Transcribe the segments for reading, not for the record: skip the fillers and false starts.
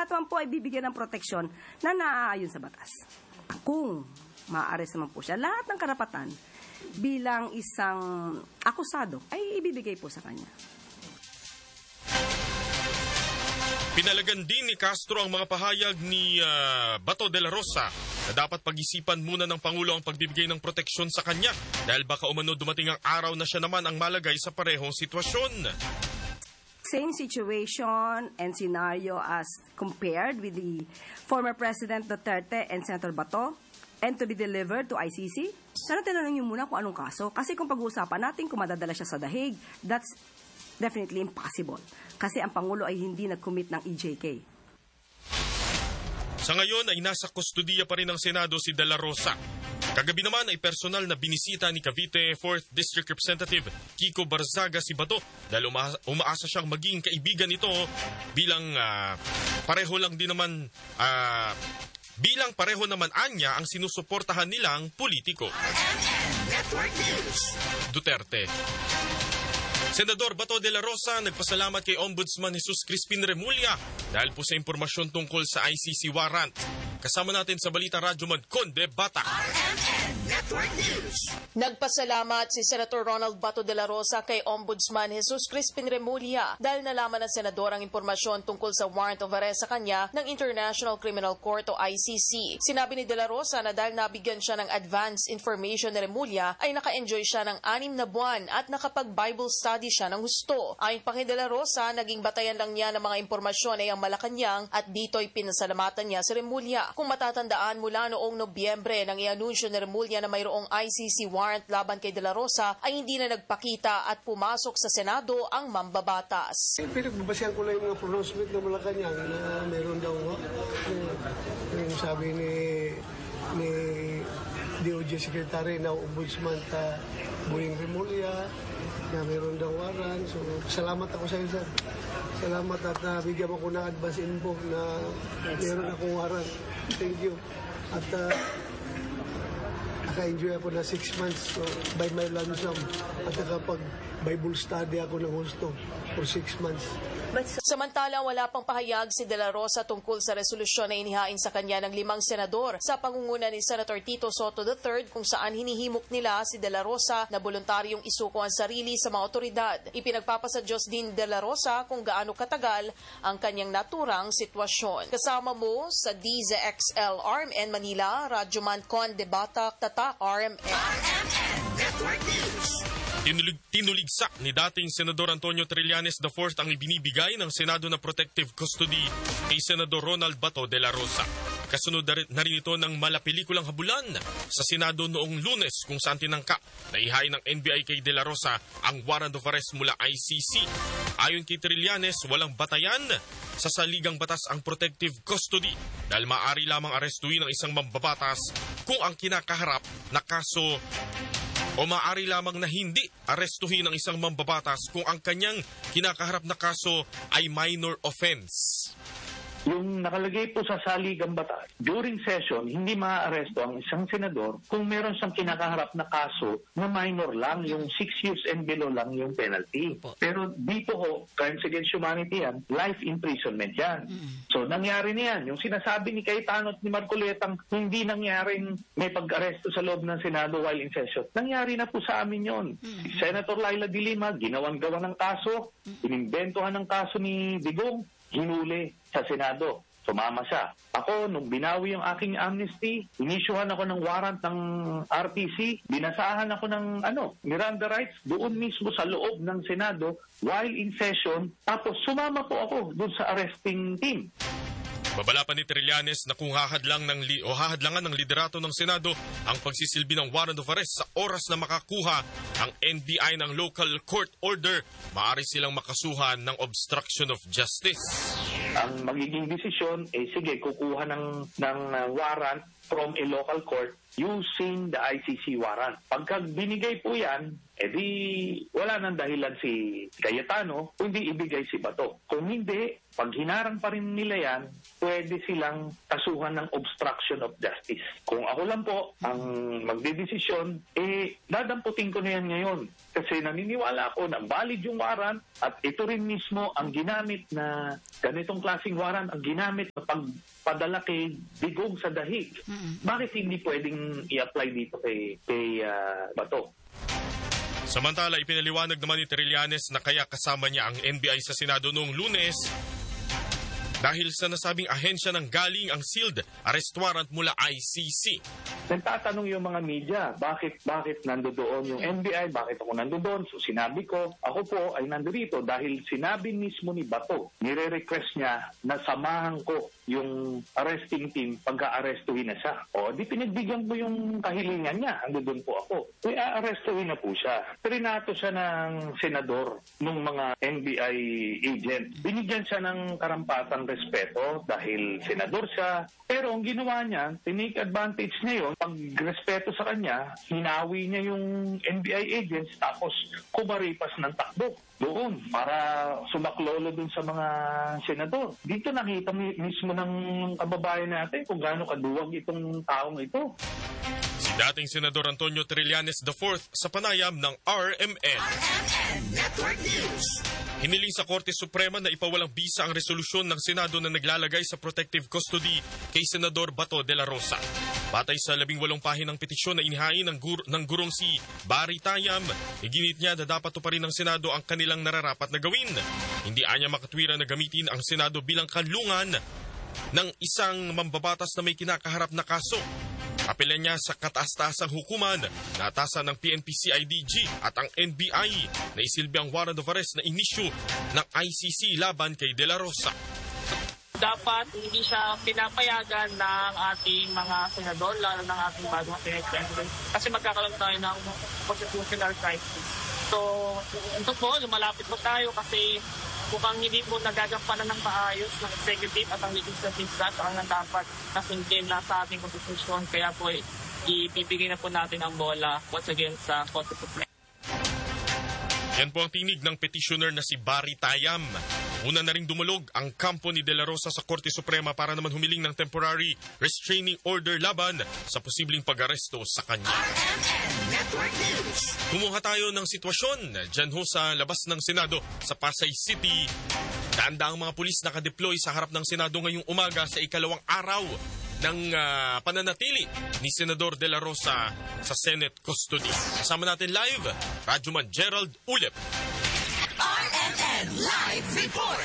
lahat naman po ay bibigyan ng proteksyon na naaayon sa batas. Kung ma-arrest naman po siya, lahat ng karapatan bilang isang akusado ay ibibigay po sa kanya. Pinalagan din ni Castro ang mga pahayag ni Bato de la Rosa na dapat pag-isipan muna ng Pangulo ang pagbibigay ng proteksyon sa kanya dahil baka umano dumating ang araw na siya naman ang malagay sa parehong sitwasyon. Same situation and scenario as compared with the former President Duterte and Senator Bato and to be delivered to ICC? Sana tinanong niyo muna kung anong kaso kasi kung pag-uusapan natin kung madadala siya sa dahig, that's definitely impossible. Kasi ang Pangulo ay hindi nag-commit ng EJK. Sa ngayon ay nasa kustudiya pa rin ng Senado si De La Rosa. Kagabi naman ay personal na binisita ni Cavite 4th District Representative Kiko Barzaga si Bato dahil umaasa siyang maging kaibigan nito bilang pareho naman anya ang sinusuportahan nilang politiko. Duterte. Senador Bato de la Rosa nagpasalamat kay Ombudsman Jesus Crispin Remulla dahil po sa impormasyon tungkol sa ICC warrant. Kasama natin sa Balita Radyo Conde Bata. Nagpasalamat si Senator Ronald Bato de la Rosa kay Ombudsman Jesus Crispin Remulla dahil nalaman ng senador ang impormasyon tungkol sa warrant of arrest sa kanya ng International Criminal Court o ICC. Sinabi ni de la Rosa na dahil nabigyan siya ng advance information ni Remulla ay naka-enjoy siya ng 6 na buwan at nakapag-Bible study siya ng husto. Ayon pa kay de la Rosa, naging batayan lang niya ng mga impormasyon ay ang Malacanang at dito'y pinasalamatan niya si Remulla. Kung matatandaan mula noong Nobyembre nang i-anunsyo ni Remulla na mayroong ICC warrant laban kay de la Rosa ay hindi na nagpakita at pumasok sa Senado ang mambabatas. Pinagbabasihan ko lang yung mga pronouncement na Malacanang na mayroon daw yung sabi ni DOJ Secretary na Ombudsman Boying Remulla na mayroon daw warrant. So, salamat ako sa iyo, sir. Salamat at bigyan mo ko ng advance info na mayroon akong warrant. Thank you. At naka-enjoy ako na 6 months by my lump sum at nakapag-Bible study ako ng husto for 6 months. Samantala, wala pang pahayag si De La Rosa tungkol sa resolusyon na inihain sa kanya ng 5 senador sa pangunguna ni Senator Tito Soto III kung saan hinihimok nila si De La Rosa na voluntaryong isuko ang sarili sa mga otoridad. Ipinagpapasa Diyos din De La Rosa kung gaano katagal ang kanyang naturang sitwasyon. Kasama mo sa DZXL RMN Manila, Radyoman Conde Bata, Tatak RMN. Network News. Tinuligsa ni dating Senador Antonio Trillanes IV ang ibinibigay ng Senado na protective custody kay Senador Ronald Bato de la Rosa. Kasunod na rin ito ng malapelikulang habulan sa Senado noong Lunes kung saan tinangka na ihain ng NBI kay de la Rosa ang warrant of arrest mula ICC. Ayon kay Trillanes, walang batayan sa saligang batas ang protective custody dahil maaari lamang arestuin ng isang mambabatas kung ang kinakaharap na kaso o maaari lamang na hindi arestuhin ng isang mambabatas kung ang kanyang kinakaharap na kaso ay minor offense. Yung nakalagay po sa saligang batas, during session, hindi maaaresto ang isang senador kung meron siyang kinakaharap na kaso na minor lang, yung 6 years and below lang yung penalty. Pero dito ho, crimes against humanity yan, life imprisonment yan. So nangyari na yan. Yung sinasabi ni Cayetano at ni Marcoletang hindi nangyaring may pag-aresto sa loob ng Senado while in session. Nangyari na po sa amin yon. Si Senator Laila de Lima, ginawang-gawa ng kaso, inimbentohan ng kaso ni Digong, hinuli sa Senado. Sumama siya. Ako, nung binawi yung aking amnesty, inisyuhan ako ng warrant ng RTC, binasahan ako ng Miranda rights doon mismo sa loob ng Senado while in session, tapos sumama po ako doon sa arresting team. Babala pa ni Trillanes na kung hahadlangan ng liderato ng Senado ang pagsisilbi ng warrant of arrest sa oras na makakuha ang NBI ng local court order, maaari silang makasuhan ng obstruction of justice. Ang magiging desisyon, sige, kukuha ng warrant from a local court using the ICC warrant. Pagka binigay po yan, wala nang dahilan si Cayetano, kundi ibigay si Bato. Kung hindi, Pag hinarang pa rin nila yan, pwede silang kasuhan ng obstruction of justice. Kung ako lang po ang magdedesisyon, dadamputin ko na yan ngayon. Kasi naniniwala ako na valid yung warrant at ito rin mismo ang ginamit na ganitong klaseng warrant, ang ginamit na pagpadala kay Digong sa dahig. Bakit hindi pwedeng i-apply dito kay Bato? Samantala, ipinaliwanag naman ni Trillanes na kaya kasama niya ang NBI sa Senado noong Lunes dahil sa nasabing ahensya ng galing ang sealed arrest warrant mula ICC. Nagtatanong yung mga media, bakit nandoon yung NBI, bakit ako nandoon? So sinabi ko, ako po ay nandito dahil sinabi mismo ni Bato, nire-request niya na samahan ko yung arresting team pagka-arrestuhin na siya. O, di pinagbigyan ko yung kahilingan niya, nandoon po ako. Kaya arrestuhin na po siya. Trinato siya ng senador ng mga NBI agent. Binigyan siya ng karampatang respeto dahil senador siya. Pero ang ginawa niya, tinake advantage niya yun. Pag respeto sa kanya, hinawi niya yung NBI agents tapos kumaripas ng takbo doon para sumaklolo dun sa mga senador. Dito nakita mismo ng kababayan natin kung gaano kaduwag itong taong ito. Si dating Senador Antonio Trillanes IV sa panayam ng RMN. Network News. Hiniling sa Korte Suprema na ipawalang bisa ang resolusyon ng Senado na naglalagay sa protective custody kay Senador Bato de la Rosa. Batay sa 18 pahinang petisyon na inihain ng gurong si Barry Tayam, iginit niya na dapat tuparin ng Senado ang kanilang nararapat na gawin. Hindi anya makatwira na gamitin ang Senado bilang kanlungan ng isang mambabatas na may kinakaharap na kaso. Apelan niya sa kataas-taasang hukuman na atasan ng PNP-CIDG at ang NBI na isilbi ang warrant of arrest na inisyu ng ICC laban kay De La Rosa. Dapat hindi siya pinapayagan ng ating mga senador, lalo ng ating bagong Senate President, kasi magkakaroon tayo ng constitutional crisis. So, ito po, lumalapit po tayo kasi mukhang hindi po nagagampanan ng maayos ng executive at ang legislative branch ang dapat nasundin na sa ating konstitusyon. Kaya po, ipipigay na po natin ang bola once again sa Korte Suprema. Yan po ang tinig ng petitioner na si Barry Tayam. Una na ring dumulog ang kampo ni De La Rosa sa Korte Suprema para naman humiling ng temporary restraining order laban sa posibleng pag-aresto sa kanya. Kumuha tayo ng sitwasyon dyan ho sa labas ng Senado sa Pasay City. Daang mga pulis nakadeploy sa harap ng Senado ngayong umaga sa ikalawang araw ng pananatili ni Senador De La Rosa sa Senate custody. Kasama natin live, Radyoman Gerald Ulep. RMN Live Report.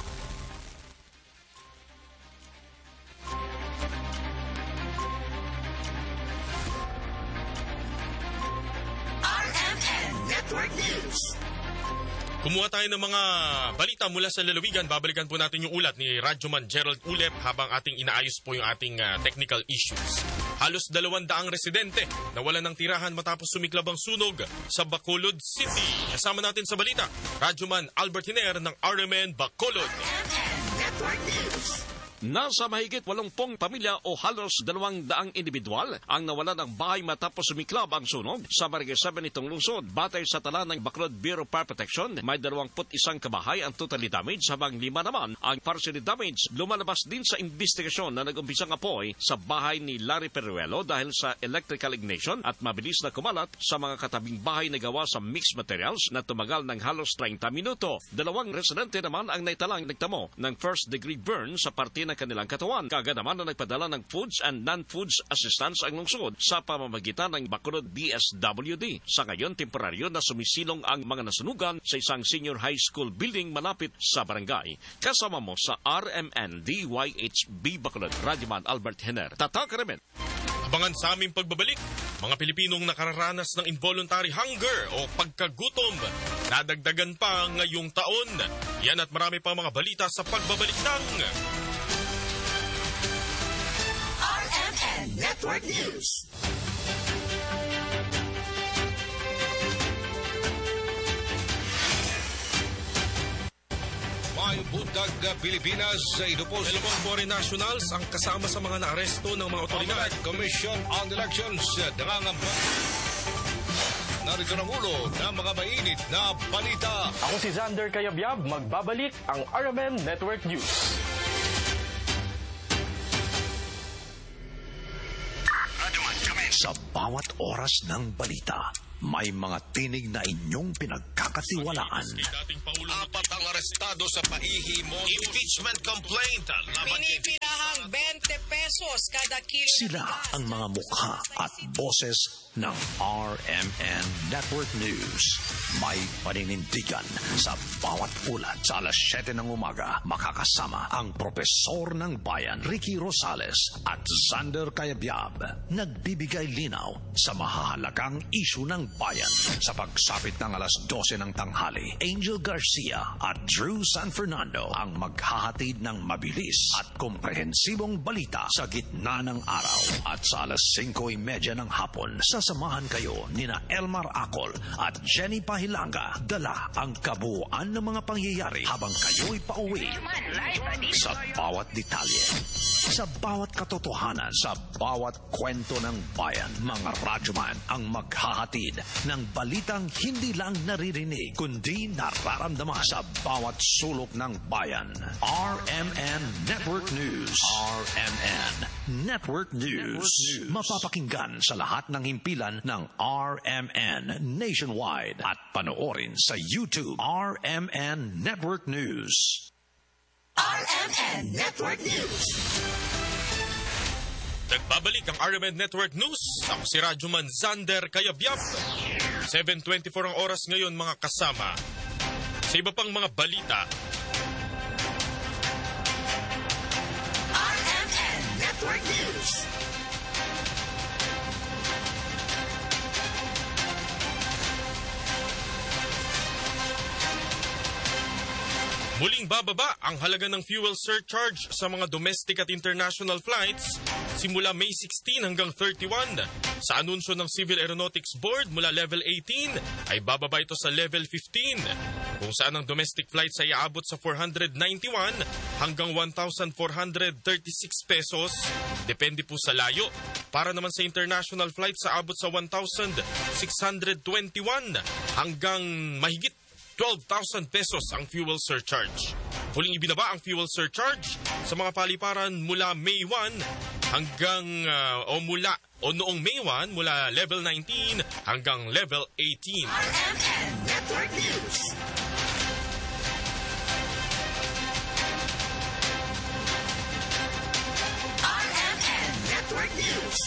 RMN Network News. Kumuha tayo ng mga balita mula sa lalawigan. Babalikan po natin yung ulat ni Radyoman Gerald Ulep habang ating inaayos po yung ating technical issues. Halos 200 residente nawalan ng tirahan matapos sumiklab ang sunog sa Bacolod City. Kasama natin sa balita, Radyoman Albert Hiner ng RMN Bacolod. Network News. Nasa mahigit 80 pamilya o halos 200 individual ang nawalan ng bahay matapos sumiklab ang sunog sa Barangay 7 nitong lungsod. Batay sa tala ng Bacolod Bureau of Fire Protection, may 21 kabahay ang totally damaged habang 5 naman ang partially damaged. Lumalabas din sa investigasyon na nag-umpisang apoy sa bahay ni Larry Peruelo dahil sa electrical ignition at mabilis na kumalat sa mga katabing bahay na gawa sa mixed materials na tumagal ng halos 30 minuto. 2 residente naman ang naitalang nagtamo ng first-degree burn sa parte ng kanilang katawan. Kaagad naman na nagpadala ng foods and non-foods assistance ang lungsod sa pamamagitan ng Bacolod DSWD. Sa ngayon, temporaryo na sumisilong ang mga nasunugan sa isang senior high school building malapit sa barangay. Kasama mo sa RMN DYHB Bacolod, Radyoman Albert Hiner. Tatak Remen. Abangan sa aming pagbabalik, mga Pilipinong nakararanas ng involuntary hunger o pagkagutom. Nadagdagan pa ngayong taon. Yan at marami pa mga balita sa pagbabalik ng RMN Network News. May buntag Pilipinas sa inupos. 2 foreign nationals ang kasama sa mga naaresto ng mga otoridad. Commission on Elections nangangamba narito ang ulo ng mga mainit na balita. Ako si Xander Cayabyab, magbabalik ang RMN Network News. Sa bawat oras ng balita, may mga tinig na inyong pinagkakatiwalaan. Apat ang arestado sa pahihimos impeachment complaint. Pinipirahang 20 pesos kada kilo. Sila ang mga mukha at boses ng RMN Network News. May paninindigan sa bawat ulat. Sa alas 7 ng umaga, makakasama ang Propesor ng Bayan, Ricky Rosales at Xander Cayabyab. Nagbibigay linaw sa mahahalagang isyu ng bayan. Sa pagsapit ng alas 12 ng tanghali, Angel Garcia at Drew San Fernando ang maghahatid ng mabilis at komprehensibong balita sa gitna ng araw. At sa alas 5:30 ng hapon, sasamahan kayo nina Elmar Acol at Jenny Pahilanga. Dala ang kabuuan ng mga pangyayari habang kayo'y pauwi. Sa bawat detalye, sa bawat katotohanan, sa bawat kwento ng bayan, mga radyoman ang maghahatid ng balitang hindi lang naririnig, kundi nararamdaman sa bawat sulok ng bayan. RMN Network News. RMN Network News. Mapapakinggan sa lahat ng himpilan ng RMN nationwide at panoorin sa YouTube. RMN Network News. RMN Network News. Nagbabalik ang RMN Network News. Ako si Radyoman Xander Cayabyab. 7:24 ang oras ngayon, mga kasama. Sa iba pang mga balita, RMN Network News. muling bababa ang halaga ng fuel surcharge sa mga domestic at international flights simula May 16 hanggang 31. Sa anunsyo ng Civil Aeronautics Board mula level 18 ay bababa ito sa level 15, kung saan ang domestic flights ay aabot sa 491 hanggang 1,436 pesos, depende po sa layo. Para naman sa international flights sa abot sa 1,621 hanggang mahigit 12,000 pesos ang fuel surcharge. Huling ibinaba ang fuel surcharge sa mga paliparan mula May 1 hanggang noong May 1 mula level 19 hanggang level 18. RMN Network News. RMN Network News.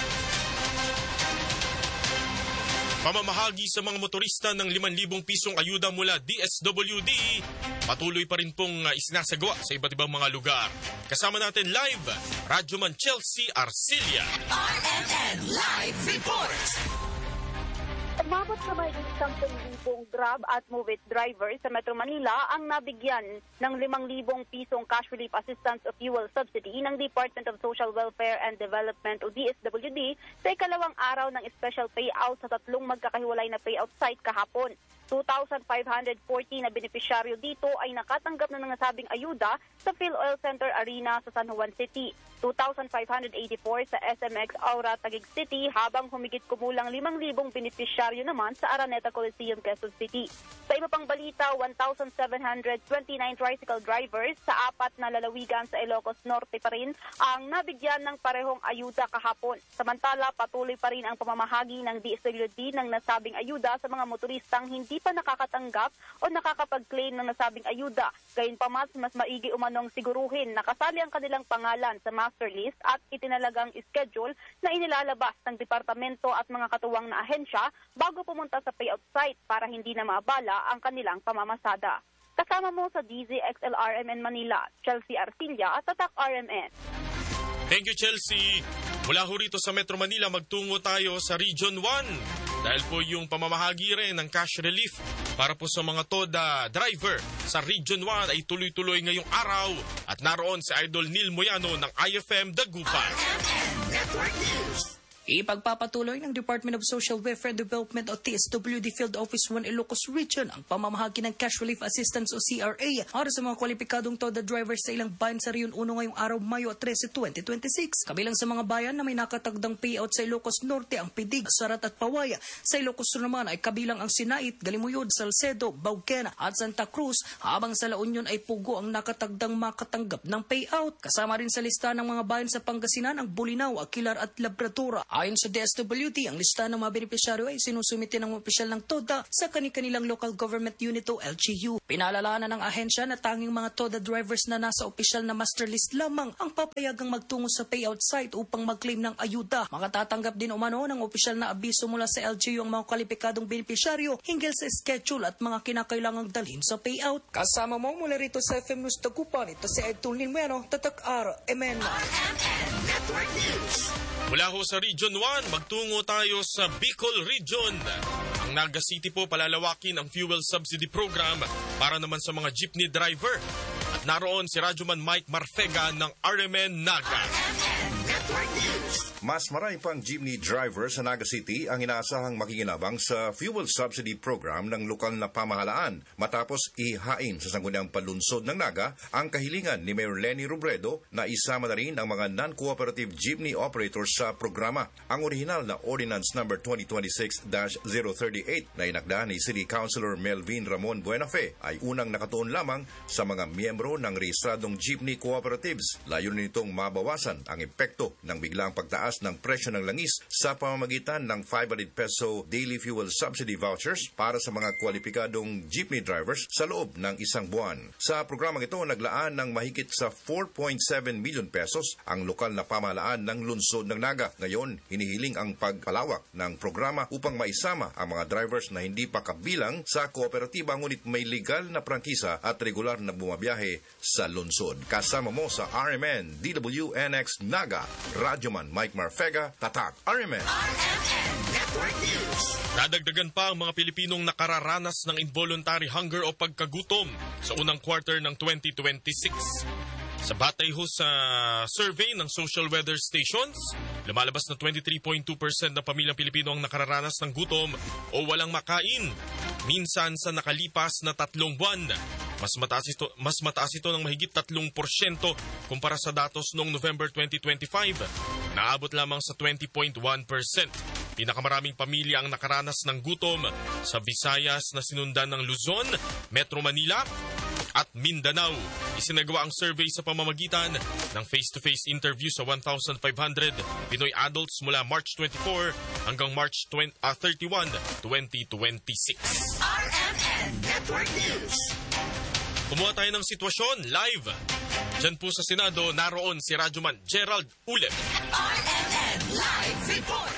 Pamamahagi sa mga motorista ng 5,000 pisong ayuda mula DSWD, patuloy pa rin pong isinasagawa sa iba't ibang mga lugar. Kasama natin live, Radyoman Chelsea Arcilia. RMN Live Report. Umabot sa may 10,000 Grab at Move It drivers sa Metro Manila ang nabigyan ng 5,000 pisong cash relief assistance o fuel subsidy ng Department of Social Welfare and Development o DSWD sa ikalawang araw ng special payout sa 3 magkakahiwalay na payout site kahapon. 2,540 na benepisyaryo dito ay nakatanggap ng nasabing ayuda sa PhilOil Center Arena sa San Juan City, 2,584 sa SMX Aura Taguig City, habang humigit kumulang 5,000 benepisyaryo naman sa Araneta Coliseum, Quezon City. Sa iba pang balita, 1,729 tricycle drivers sa 4 na lalawigan sa Ilocos Norte pa rin ang nabigyan ng parehong ayuda kahapon. Samantala, patuloy pa rin ang pamamahagi ng DSWD ng nasabing ayuda sa mga motoristang hindi pa nakakatanggap o nakakapag-claim ng nasabing ayuda. Gayunpaman, mas maigi umanong siguruhin na kasali ang kanilang pangalan sa master list at itinalagang schedule na inilalabas ng departamento at mga katuwang na ahensya bago pumunta sa payout site para hindi na maabala ang kanilang pamamasada. Kasama mo sa DZXL RMN Manila, Chelsea Arcilia at Tatak RMN. Thank you, Chelsea. Mula ho rito sa Metro Manila, magtungo tayo sa Region 1 dahil po yung pamamahagi rin ng cash relief para po sa mga TODA driver sa Region 1 ay tuloy-tuloy ngayong araw at naroon si Idol Neil Moyano ng IFM Dagupan. RMN Network News. Ipagpapatuloy ng Department of Social Welfare and Development o TSWD Field Office 1 Ilocos Region ang pamamahagi ng Cash Relief Assistance o CRA para sa mga kwalipikadong TODA drivers sa ilang bayan sa Rion 1 ngayong araw Mayo 13, 2026. Kabilang sa mga bayan na may nakatagdang payout sa Ilocos Norte ang Pidig, Sarat at Pawaya. Sa Ilocos Sur naman ay kabilang ang Sinait, Galimuyod, Salcedo, Bauquena at Santa Cruz, habang sa La Union ay Pugo ang nakatagdang makatanggap ng payout. Kasama rin sa lista ng mga bayan sa Pangasinan ang Bulinaw, Aquilar at Labrador. Ayon sa DSWD, ang lista ng mga benepisyaryo ay sinusumite ng opisyal ng TODA sa kanilang local government unit o LGU. Pinaalalahanan ng ahensya na tanging mga TODA drivers na nasa opisyal na master list lamang ang papayagang magtungo sa payout site upang mag-claim ng ayuda. Makatatanggap din umano ng opisyal na abiso mula sa LGU ang mga kwalipikadong benepisyaryo hinggil sa schedule at mga kinakailangang dalhin sa payout. Kasama mo mula rito sa FM News Tagupan, ito si Edtul Ninmueno, Tatak RMN. Network News. Mula ho sa Region 1, magtungo tayo sa Bicol Region. Ang Naga City po palalawakin ang fuel subsidy program para naman sa mga jeepney driver. At naroon si Radyoman Mike Marfega ng RMN Naga. Mas marami pang jeepney driver sa Naga City ang inaasahang makikinabang sa fuel subsidy program ng lokal na pamahalaan matapos ihain sa sangguniang palunsod ng Naga ang kahilingan ni Mayor Lenny Robredo na isama na rin ang mga non-cooperative jeepney operators sa programa. Ang orihinal na Ordinance No. 2026-038 na inakda ni City Councilor Melvin Ramon Buenafe ay unang nakatuon lamang sa mga miyembro ng rehistradong jeepney cooperatives. Layunin nitong mabawasan ang epekto ng biglang pagtaas ng presyo ng langis sa pamamagitan ng 500 peso daily fuel subsidy vouchers para sa mga kwalipikadong jeepney drivers sa loob ng isang buwan. Sa programang ito, naglaan ng mahigit sa 4.7 million pesos ang lokal na pamahalaan ng lungsod ng Naga. Ngayon, hinihiling ang pagpalawak ng programa upang maisama ang mga drivers na hindi pa kabilang sa kooperatiba ngunit may legal na prangkisa at regular na bumabiyahe sa lungsod. Kasama mo sa RMN DWNX Naga, Radyoman Mike Marfega, Tatak, RMN Network News. Nadagdagan pa ang mga Pilipinong nakararanas ng involuntary hunger o pagkagutom sa unang quarter ng 2026. Sa batay ho sa survey ng Social Weather Stations, lumalabas na 23.2% ng pamilyang Pilipino ang nakararanas ng gutom o walang makain, minsan sa nakalipas na 3 buwan. Mas mataas ito ng mahigit 3% kumpara sa datos noong November 2025. Naabot lamang sa 20.1%. Pinakamaraming pamilya ang nakaranas ng gutom sa Visayas na sinundan ng Luzon, Metro Manila at Mindanao. Isinagawa ang survey sa pamamagitan ng face-to-face interview sa 1,500 Pinoy adults mula March 24 hanggang March 31, 2026. RMN Network News. Kumuha tayo ng sitwasyon live. Diyan po sa Senado, naroon si Radyoman Gerald Ulep. RMN Live Report.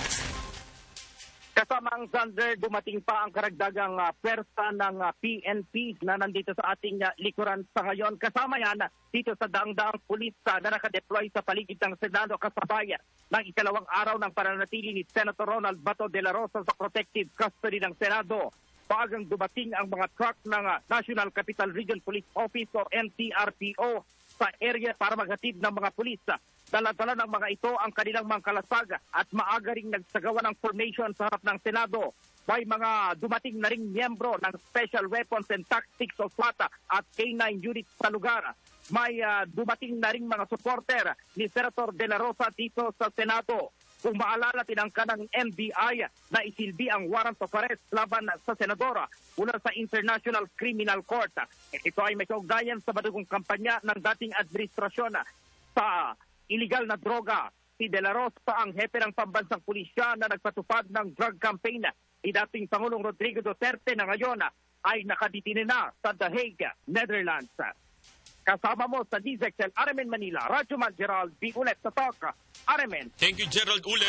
Kasama ang Zander, dumating pa ang karagdagang pwersa ng PNP na nandito sa ating likuran sa ngayon. Kasama yan dito sa daang-daang pulis na nakadeploy sa paligid ng Senado kasabay ng ikalawang araw ng pananatili ni Senator Ronald Bato de la Rosa sa protective custody ng Senado. Bagang dumating ang mga truck ng National Capital Region Police Office o NCRPO sa area para maghatid ng mga pulis. Dala-dala ng mga ito ang kanilang mga kalasag at maaga ring nagsagawa ng formation sa harap ng Senado. May mga dumating na ring miyembro ng Special Weapons and Tactics o SWAT at K9 units sa lugar. May dumating na ring mga supporter ni Senator De La Rosa dito sa Senado. Kung maalala, tinangka ng NBI na isilbi ang warrant of arrest laban sa senadora mula sa International Criminal Court. Ito ay may kaugnayan sa madugong kampanya ng dating administrasyon sa illegal na droga. Si De La Rosa ang hepe ng pambansang pulisya na nagpatupad ng drug campaign ni dating Pangulong Rodrigo Duterte na ngayon ay nakaditine na sa The Hague, Netherlands. Kasama mo sa DZXL RMN Manila, Radyoman Gerald B. Ulep sa Talk, RMN. Thank you, Gerald Ulep.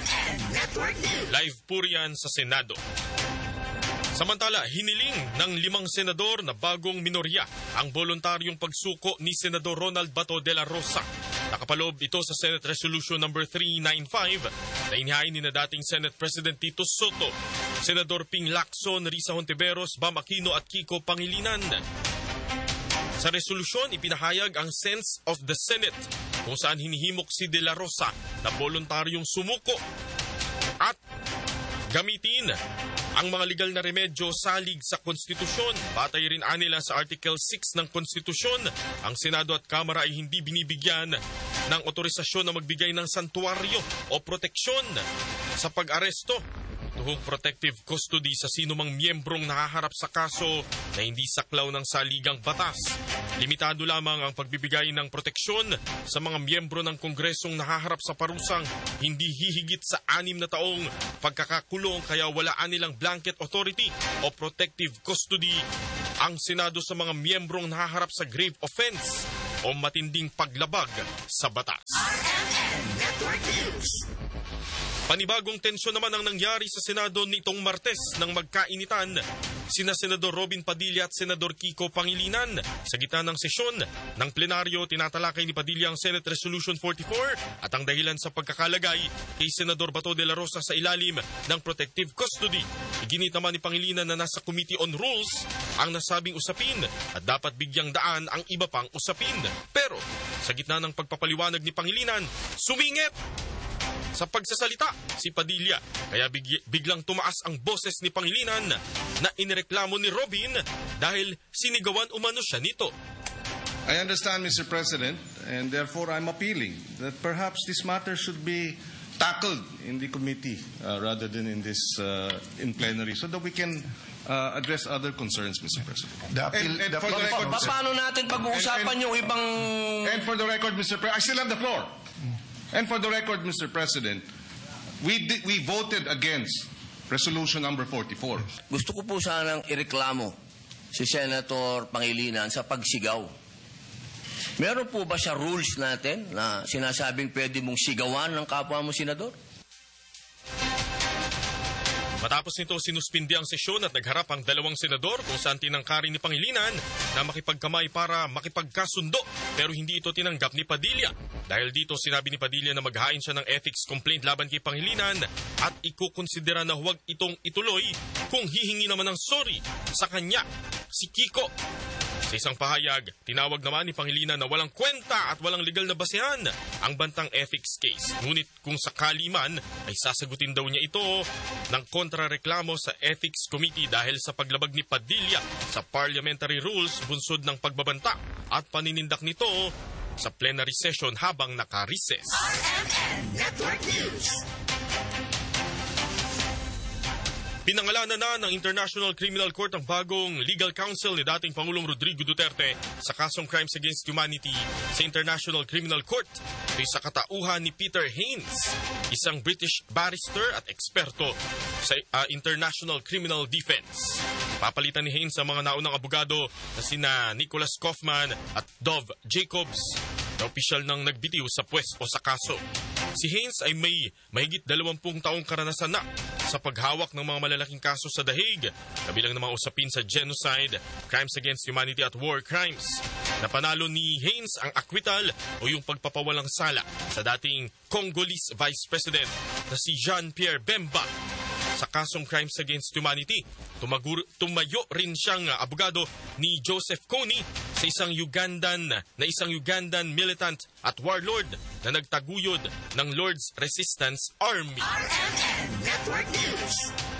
Live po riyan sa Senado. Samantala, hiniling ng 5 senador na bagong minorya ang voluntaryong pagsuko ni Senador Ronald Bato de la Rosa. Nakapaloob ito sa Senate Resolution No. 395 na inihain ni na dating Senate President Tito Soto, Senador Ping Lacson, Risa Hontiveros, Bam Aquino at Kiko Pangilinan. Sa resolusyon, ipinahayag ang sense of the Senate kung saan hinihimok si De La Rosa na voluntaryong sumuko At gamitin ang mga legal na remedyo salig sa konstitusyon. Batay rin anila sa Article 6 ng konstitusyon, ang Senado at Kamara ay hindi binibigyan ng otorisasyon na magbigay ng santuaryo o proteksyon sa pag-aresto, tuhong protective custody sa sinumang miyembrong nahaharap sa kaso na hindi saklaw ng saligang batas. Limitado lamang ang pagbibigay ng proteksyon sa mga miyembro ng Kongresong nahaharap sa parusang hindi hihigit sa 6 na taong pagkakakulong, kaya walaan nilang blanket authority o protective custody ang Senado sa mga miyembrong nahaharap sa grave offense o matinding paglabag sa batas. Panibagong tensyon naman ang nangyari sa Senado nitong Martes nang magkainitan sina Senador Robin Padilla at Senador Kiko Pangilinan. Sa gitna ng sesyon ng plenaryo, tinatalakay ni Padilla ang Senate Resolution 44 at ang dahilan sa pagkakalagay kay Senador Bato de la Rosa sa ilalim ng protective custody. Iginit naman ni Pangilinan na nasa Committee on Rules ang nasabing usapin at dapat bigyang daan ang iba pang usapin. Pero sa gitna ng pagpapaliwanag ni Pangilinan, sumingit sa pagsasalita si Padilla, kaya biglang tumaas ang boses ni Pangilinan na inireklamo ni Robin dahil sinigawan umano siya nito. I understand, Mr. President, and therefore I'm appealing that perhaps this matter should be tackled in the committee rather than in this in plenary so that we can address other concerns, Mr. President. Paano natin pag-uusapan yung ibang... And for the record, Mr. President, I still have the floor. And for the record, Mr. President, we voted against Resolution number 44. Gusto ko po sanang ireklamo si Senator Pangilinan sa pagsigaw. Meron po ba siya rules natin na sinasabing pwede mong sigawan ng kapwa mo senador? Matapos nito, sinuspindi ang sesyon at nagharap ang dalawang senador kung saan tinangkari ni Pangilinan na makipagkamay para makipagkasundo, pero hindi ito tinanggap ni Padilla. Dahil dito, sinabi ni Padilla na maghain siya ng ethics complaint laban kay Pangilinan at ikukonsidera na huwag itong ituloy kung hihingi naman ng sorry sa kanya si Kiko. Sa isang pahayag, tinawag naman ni Pangilinan na walang kwenta at walang legal na basehan ang bantang ethics case. Ngunit kung sakali man ay sasagutin daw niya ito ng kontrareklamo sa Ethics Committee dahil sa paglabag ni Padilla sa parliamentary rules bunsod ng pagbabanta at paninindak nito sa plenary session habang naka-recess. RMN Network News. Pinangalanan na ng International Criminal Court ang bagong legal counsel ni dating Pangulong Rodrigo Duterte sa kasong Crimes Against Humanity sa International Criminal Court. Ito'y sa katauhan ni Peter Haines, isang British barrister at eksperto sa International Criminal Defense. Papalitan ni Haines ang mga naunang abogado na sina Nicholas Kaufman at Dov Jacobs na opisyal nang nagbitiw sa pwesto sa kaso. Si Haines ay may mahigit 20 taong karanasan na sa paghawak ng mga malalaking kaso sa dahig, kabilang ng mga usapin sa genocide, crimes against humanity at war crimes. Napanalo ni Haines ang acquittal o yung pagpapawalang sala sa dating Congolese Vice President na si Jean-Pierre Bemba sa kasong crimes against humanity. Tumayo rin siyang abogado ni Joseph Kony sa isang Ugandan militant at warlord na nagtaguyod ng Lord's Resistance Army. RMN Network News.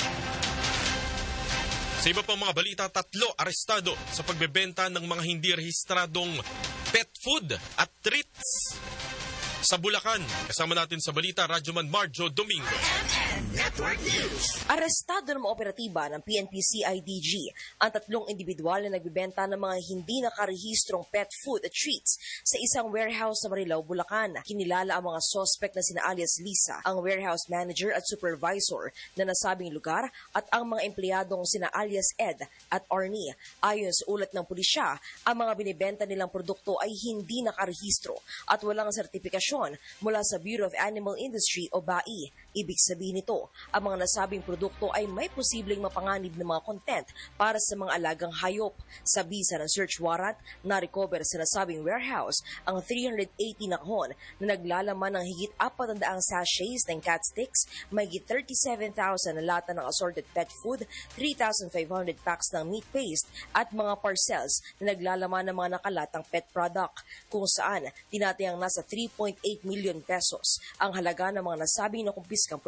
Sa iba pang mga balita, 3 arestado sa pagbebenta ng mga hindi rehistradong pet food at treats sa Bulacan. Kasama natin sa balita, Radyoman Marjo Domingo. Network News. Arestado ng mga operatiba ng PNP-CIDG ang 3 individual na nagbibenta ng mga hindi nakarehistrong pet food at treats sa isang warehouse sa Marilao, Bulacan. Kinilala ang mga suspect na sina alias Lisa, ang warehouse manager at supervisor na nasabing lugar, at ang mga empleyadong sina alias Ed at Arnie. Ayon sa ulat ng pulisya, ang mga binibenta nilang produkto ay hindi nakarehistro at walang sertifikasyon mula sa Bureau of Animal Industry o BAI. Ibig sabihin nito, ang mga nasabing produkto ay may posibleng mapanganib na mga content para sa mga alagang hayop. Sa bisa ng search warrant, na-recover sa nasabing warehouse ang 380 na kahon na naglalaman ng higit 400 sachets ng cat sticks, may higit 37,000 na lata ng assorted pet food, 3,500 packs ng meat paste at mga parcels na naglalaman ng mga nakalatang pet product, kung saan tinatayang nasa 3.8 million pesos ang halaga ng mga nasabing nakumpiskang produkto.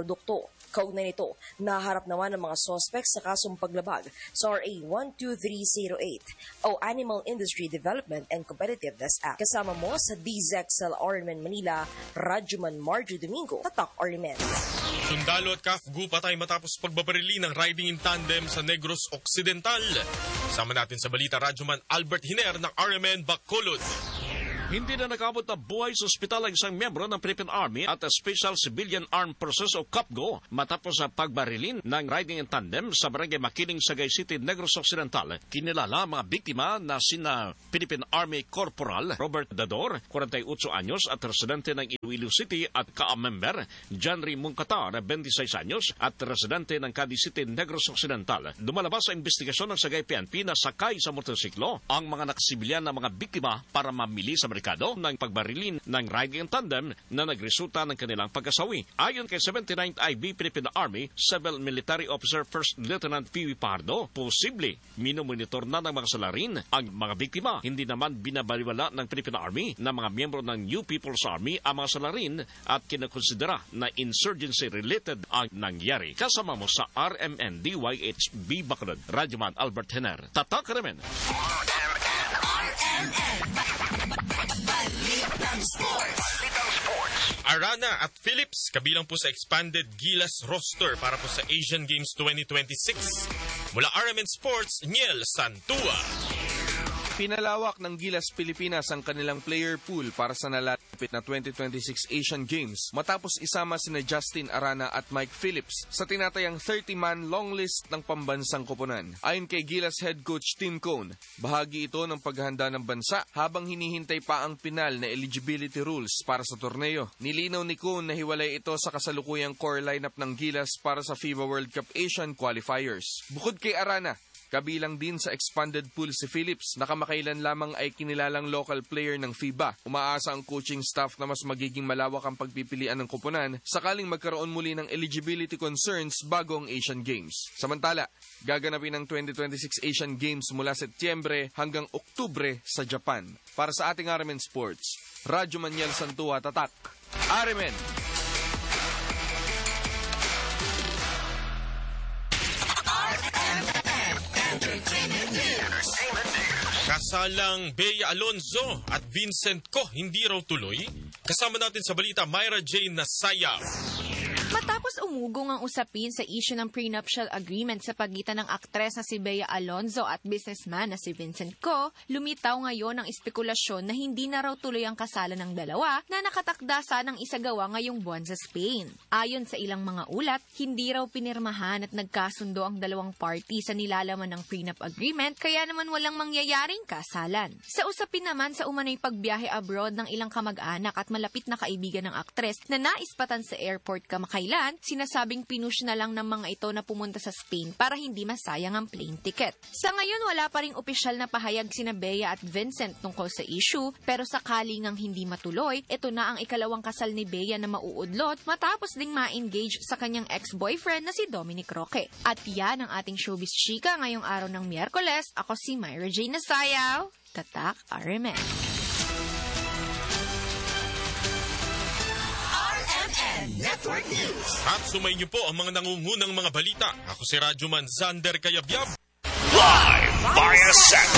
Bato. Kaugnay nito, naharap naman ng mga suspects sa kasong paglabag sa RA 12308 o Animal Industry Development and Competitiveness Act. Kasama mo sa DZXL RMN Manila, Radyoman Marjo Domingo, Tatak RMN. Sundalo at KAFGU patay matapos pagbabarili ng riding in tandem sa Negros Occidental. Sama natin sa balita, Radyoman Albert Hiner ng RMN Bacolod. Hindi na nakabot na buhay sa ospital ang isang miyembro ng Philippine Army at Special Civilian Armed Forces o KAPGO matapos sa pagbarilin ng riding in tandem sa Barangay Makiling, Sagay City, Negros Occidental. Kinilala mga biktima na sina Philippine Army Corporal Robert Dador, 48 anyos at residente ng Iloilo City, at ka-member Janry Mungkatar, 26 anyos at residente ng Cadiz City, Negros Occidental. Lumalabas sa investigasyon ng Sagay PNP na sakay sa motorsiklo ang mga nakasibilyan na mga biktima para mamili sa merkado ng pagbarilin ng riding in tandem na nagresulta ng kanilang pagkasawi. Ayon kay 79th IB Philippine Army Civil Military Officer First Lieutenant Piwi Pardo, posible minomonitor na ng mga salarin ang mga biktima. Hindi naman binabaliwala ng Philippine Army na mga miyembro ng New People's Army ang mga salarin at kinakonsidera na insurgency-related ang nangyari. Kasama mo sa RMN DYHB Bacolod, Radyoman Albert Hiner, Tatak RMN. Arana at Philips kabilang po sa expanded Gilas roster para po sa Asian Games 2026. Mula RMN Sports, Niel Santua. Pinalawak ng Gilas Pilipinas ang kanilang player pool para sa nalalapit na 2026 Asian Games matapos isama sina Justin Arana at Mike Phillips sa tinatayang 30-man long list ng pambansang koponan. Ayon kay Gilas head coach Tim Cone, bahagi ito ng paghahanda ng bansa habang hinihintay pa ang pinal na eligibility rules para sa torneo. Nilinaw ni Cone na hiwalay ito sa kasalukuyang core lineup ng Gilas para sa FIBA World Cup Asian Qualifiers. Bukod kay Arana, kabilang din sa expanded pool si Phillips na kamakailan lamang ay kinilalang local player ng FIBA. Umaasa ang coaching staff na mas magiging malawak ang pagpipilian ng koponan sakaling magkaroon muli ng eligibility concerns bago ang Asian Games. Samantala, gaganapin ang 2026 Asian Games mula Setyembre hanggang Oktubre sa Japan. Para sa ating RMN Sports, Radyo Maniel Santua, Tatak, RMN. Kasalang Bea Alonzo at Vincent Co hindi raw tuloy. Kasama natin sa balita, Myra Jane Nasaya. Matapos umugong ang usapin sa issue ng prenuptial agreement sa pagitan ng aktres na si Bea Alonzo at businessman na si Vincent Co, lumitaw ngayon ang espekulasyon na hindi na raw tuloy ang kasalan ng dalawa na nakatakda sanang isagawa ngayong buwan sa Spain. Ayon sa ilang mga ulat, hindi raw pinirmahan at nagkasundo ang dalawang party sa nilalaman ng prenup agreement, kaya naman walang mangyayaring kasalan. Sa usapin naman sa umano'y pagbiyahe abroad ng ilang kamag-anak at malapit na kaibigan ng aktres na naispatan sa airport kamakailan, sinasabing pinush na lang ng mga ito na pumunta sa Spain para hindi masayang ang plane ticket. Sa ngayon, wala pa ring opisyal na pahayag sina Bea at Vincent tungkol sa issue, pero sakali ngang hindi matuloy, ito na ang ikalawang kasal ni Bea na mauudlot matapos ding ma-engage sa kanyang ex-boyfriend na si Dominic Roque. At yan ang ating showbiz chika ngayong araw ng Miyerkules. Ako si Myra Jane Nasayaw, Tatak RMN. Network News. At sumayin niyo po ang mga nangungunang mga balita. Ako si Radyoman Zander Kayabyab. Live via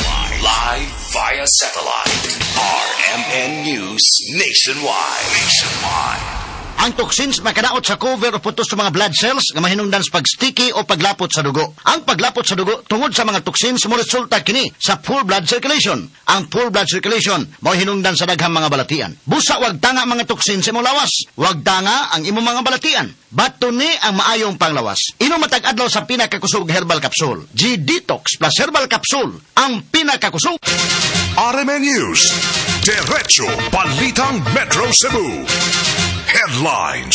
satellite. RMN News Nationwide. Ang toxins makadaot sa cover o putos sa mga blood cells nga mahinungdan sa pagsticky o paglapot sa dugo. Ang paglapot sa dugo tungod sa mga toxins mo resulta kini sa poor blood circulation. Ang poor blood circulation mao hinungdan sa daghang mga balatian. Busa wag tanga mga toxins sa imong lawas. Wag tanga ang imong mga balatian. Bato ni ang maayong panglawas. Inom matag adlaw sa pinakakusog herbal capsule. G-Detox plus herbal capsule. Ang pinakakusog. RMN News. Diretso Balitang Metro Cebu. Headlines.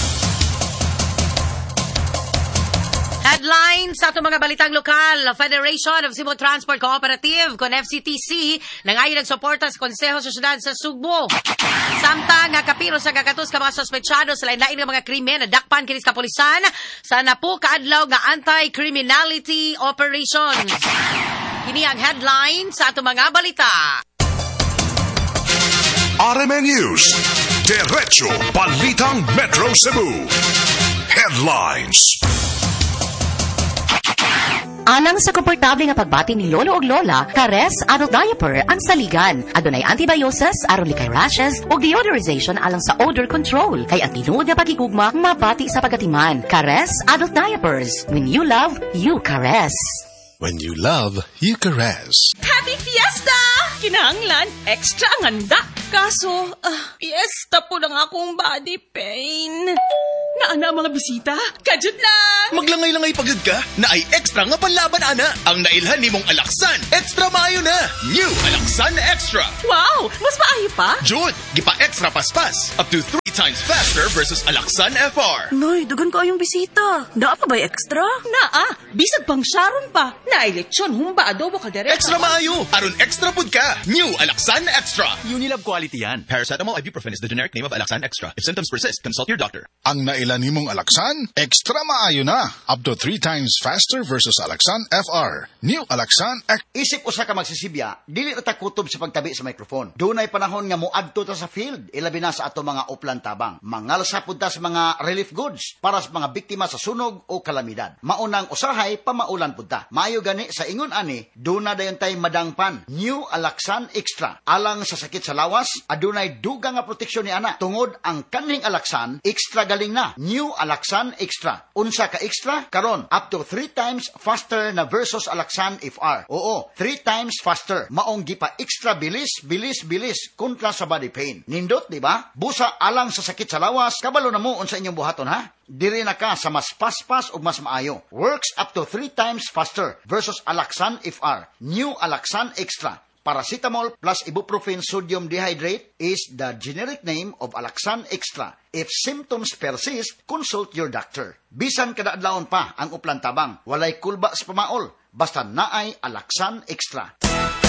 Headlines sa itong mga balitang lokal. Federation of Cebu Transport Cooperative con FCTC nangayon nagsuporta sa Konseho sa Syudad sa Sugbo. Samtang kapiro sa kakatos ka mga sospechado sa lain-lain ng mga krimen na dakpan kinis kapulisan sa napo kaadlaw nga anti-criminality operations. Kini ang headlines sa itong mga balita. RMN News. Diretso Balitang Metro Cebu. Headlines. Alang sa komportable nga pagbati ni lolo og lola, Kares Adult Diaper ang saligan. Adunay antibiosis, aron likay rashes, ug deodorization alang sa odor control. Kay ang tinuod nga pagigugma, mabati sa pagatiman. Kares Adult Diapers. When you love, you caress. When you love, you caress. Happy Fiesta! Kinahanglan, extra ang handa. Kaso, fiesta po lang akong body pain. Naana mga bisita? Kajud lang! Maglangay-langay pagod ka? Na ay extra nga panlaban, ana. Ang nailhan ni mong Alaksan. Extra maayo na. New Alaksan Extra. Wow! Mas maayo pa? Jud, gipa extra paspas. Up to 3 times faster versus Alaksan FR. Noy, dugan ko yung bisita. Naa pa ba'y extra? Naa. Bisag pang Sharon pa. Naay lechon, humba, adobo, kaldereta. Extra maayo. Aron extra pud ka. New Alaksan Extra. Unilab quality yan. Paracetamol ibuprofen is the generic name of Alaksan Extra. If symptoms persist, consult your doctor. Ang nailan nimong Alaksan, extra maayo na. Up to 3 times faster versus Alaksan FR. New Alaksan X. Isip usa ka magsisibya, dili ra ta kutob sa pagtabi sa microphone. Dunay panahon nga moadto ta sa field, ilabi na sa ato mga uplan tabang. Mangalsa pud ta sa mga relief goods para sa mga biktima sa sunog o kalamidad. Maunang usahay pamaulan pud ta. Maayo gani sa ingon ani, duna dayon tay madangpan. New Alaksan Extra. Alang sa sakit sa lawas, adunay dugang nga proteksyon ni ana. Tungod ang kaning Alaksan, extra galing na. New Alaksan Extra. Unsa ka extra? Karon, up to 3 times faster na versus Alaksan FR. Oo, 3 times faster. Maong gipa extra bilis kontra sa body pain. Nindot, di ba? Busa alang sa sakit sa lawas, kabalo na mo unsa inyong buhaton, ha? Diri na ka sa mas paspas ug mas maayo. Works up to 3 times faster versus Alaksan FR. New Alaksan Extra. Paracetamol plus ibuprofen sodium dehydrate is the generic name of Alaksan Extra. If symptoms persist, consult your doctor. Bisan kada adlawon pa ang uplan tabang, walay kulba sa pamaol, basta naay Alaksan Extra.